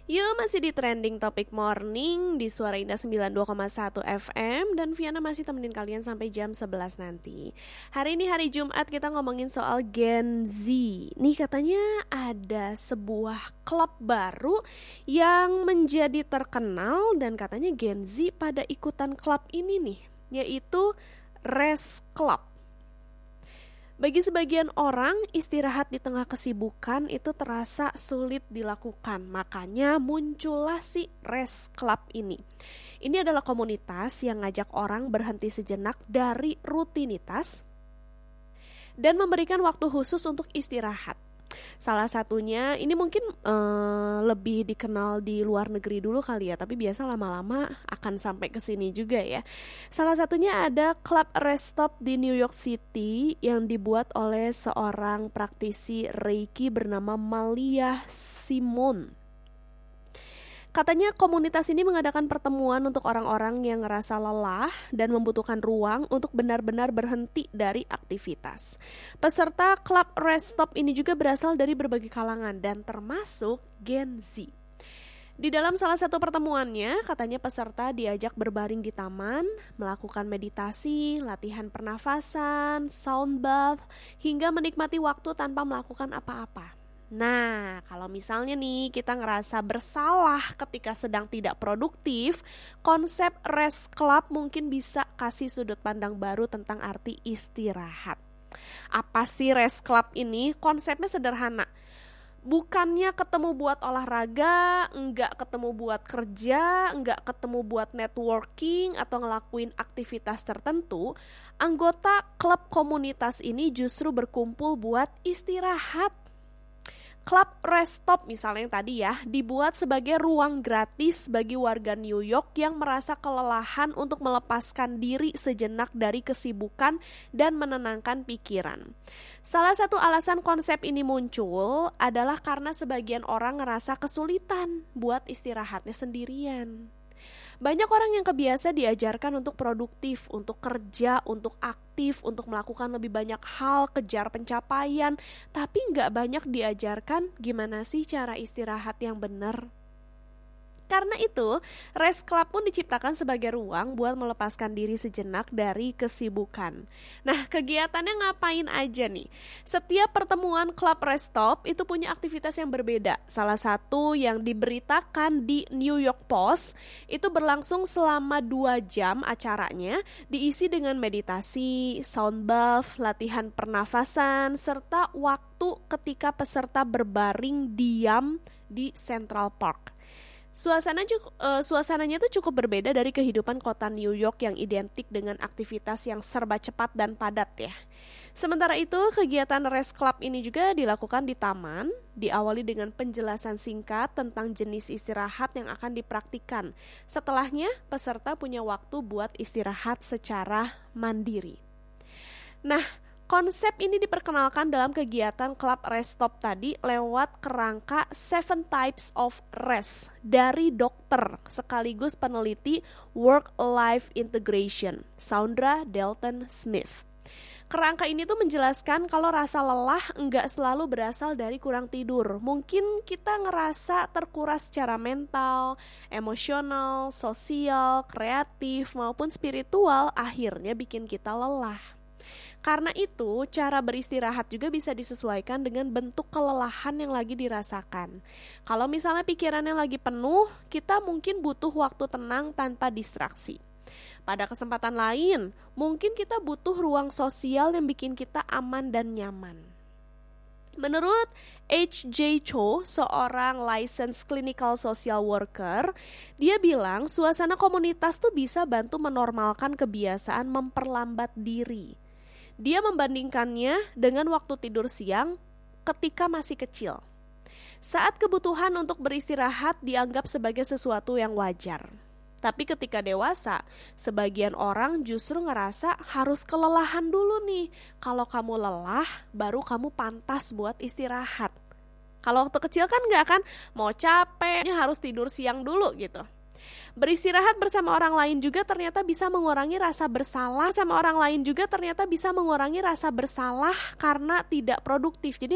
Yuk, masih di trending topik morning di Suara Indah 92,1 FM dan Viana masih temenin kalian sampai jam 11 nanti. Hari ini hari Jumat, kita ngomongin soal Gen Z. Nih, katanya ada sebuah klub baru yang menjadi terkenal dan katanya Gen Z pada ikutan klub ini nih, yaitu Rest Club. Bagi sebagian orang, istirahat di tengah kesibukan itu terasa sulit dilakukan. Makanya muncullah si Rest Club ini. Ini adalah komunitas yang ngajak orang berhenti sejenak dari rutinitas dan memberikan waktu khusus untuk istirahat. Salah satunya, ini mungkin lebih dikenal di luar negeri dulu kali ya, tapi biasa lama-lama akan sampai ke sini juga ya. Salah satunya ada Club Rest Stop di New York City yang dibuat oleh seorang praktisi Reiki bernama Malia Simone. Katanya komunitas ini mengadakan pertemuan untuk orang-orang yang ngerasa lelah dan membutuhkan ruang untuk benar-benar berhenti dari aktivitas. Peserta Club Rest Stop ini juga berasal dari berbagai kalangan dan termasuk Gen Z. Di dalam salah satu pertemuannya, katanya peserta diajak berbaring di taman, melakukan meditasi, latihan pernafasan, sound bath, hingga menikmati waktu tanpa melakukan apa-apa. Nah, kalau misalnya nih kita ngerasa bersalah ketika sedang tidak produktif, konsep Rest Club mungkin bisa kasih sudut pandang baru tentang arti istirahat. Apa sih Rest Club ini? Konsepnya sederhana. Bukannya ketemu buat olahraga, enggak ketemu buat kerja, enggak ketemu buat networking atau ngelakuin aktivitas tertentu. Anggota klub komunitas ini justru berkumpul buat istirahat. Club Rest Stop misalnya yang tadi ya, dibuat sebagai ruang gratis bagi warga New York yang merasa kelelahan untuk melepaskan diri sejenak dari kesibukan dan menenangkan pikiran. Salah satu alasan konsep ini muncul adalah karena sebagian orang ngerasa kesulitan buat istirahatnya sendirian. Banyak orang yang kebiasa diajarkan untuk produktif, untuk kerja, untuk aktif, untuk melakukan lebih banyak hal, kejar pencapaian, tapi nggak banyak diajarkan gimana sih cara istirahat yang benar. Karena itu, Rest Club pun diciptakan sebagai ruang buat melepaskan diri sejenak dari kesibukan. Nah, kegiatannya ngapain aja nih? Setiap pertemuan Club Rest Stop itu punya aktivitas yang berbeda. Salah satu yang diberitakan di New York Post itu berlangsung selama 2 jam acaranya, diisi dengan meditasi, sound bath, latihan pernafasan, serta waktu ketika peserta berbaring diam di Central Park. Suasananya tuh cukup berbeda dari kehidupan kota New York yang identik dengan aktivitas yang serba cepat dan padat ya. Sementara itu, kegiatan Rest Club ini juga dilakukan di taman, diawali dengan penjelasan singkat tentang jenis istirahat yang akan dipraktikkan. Setelahnya, peserta punya waktu buat istirahat secara mandiri. Nah, konsep ini diperkenalkan dalam kegiatan Club Rest Stop tadi lewat kerangka 7 Types of Rest dari dokter sekaligus peneliti Work-Life Integration, Saundra Dalton Smith. Kerangka ini tuh menjelaskan kalau rasa lelah enggak selalu berasal dari kurang tidur. Mungkin kita ngerasa terkuras secara mental, emosional, sosial, kreatif, maupun spiritual akhirnya bikin kita lelah. Karena itu, cara beristirahat juga bisa disesuaikan dengan bentuk kelelahan yang lagi dirasakan. Kalau misalnya pikirannya lagi penuh, kita mungkin butuh waktu tenang tanpa distraksi. Pada kesempatan lain, mungkin kita butuh ruang sosial yang bikin kita aman dan nyaman. Menurut H.J. Cho, seorang licensed clinical social worker, dia bilang suasana komunitas tuh bisa bantu menormalkan kebiasaan memperlambat diri. Dia membandingkannya dengan waktu tidur siang ketika masih kecil. Saat kebutuhan untuk beristirahat dianggap sebagai sesuatu yang wajar. Tapi ketika dewasa, sebagian orang justru ngerasa harus kelelahan dulu nih. Kalau kamu lelah, baru kamu pantas buat istirahat. Kalau waktu kecil kan nggak kan, mau capeknya harus tidur siang dulu gitu. Beristirahat bersama orang lain juga ternyata bisa mengurangi rasa bersalah karena tidak produktif. Jadi